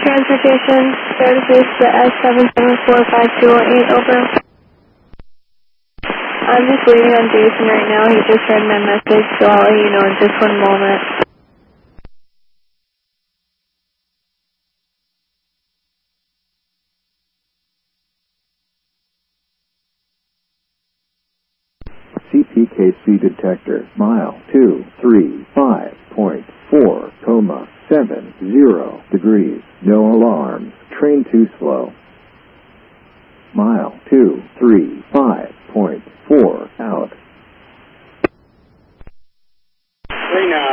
Transportation, services to S7745208, over. I'm just waiting on Jason right now. He just read my message, so I'll let you know in just one moment. CPKC detector, mile 235.4, 70 no alarms, train too slow. Mile 235.4 out. 39.